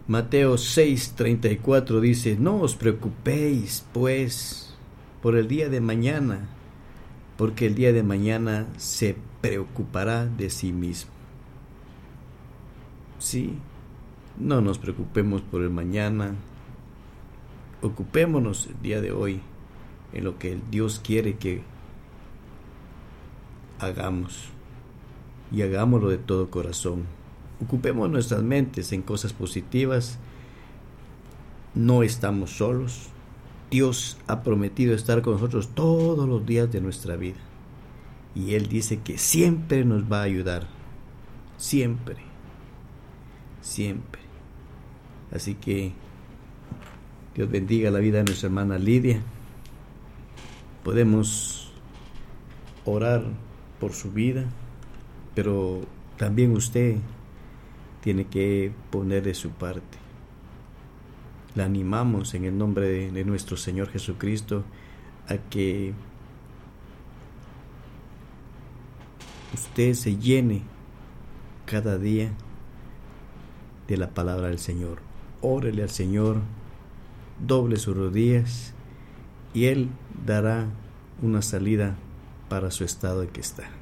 Mateo 6:34 dice: no os preocupéis, pues, por el día de mañana, porque el día de mañana se preocupará de sí mismo. Sí, no nos preocupemos por el mañana. Ocupémonos el día de hoy en lo que Dios quiere que hagamos, y hagámoslo de todo corazón. Ocupemos nuestras mentes en cosas positivas. No estamos solos. Dios ha prometido estar con nosotros todos los días de nuestra vida, y Él dice que siempre nos va a ayudar, siempre, siempre. Así que Dios bendiga la vida de nuestra hermana Lidia. Podemos orar por su vida, pero también usted tiene que poner de su parte. La animamos en el nombre de nuestro Señor Jesucristo a que usted se llene cada día de la palabra del Señor. Órele al Señor, doble sus rodillas, y Él dará una salida para su estado en que está.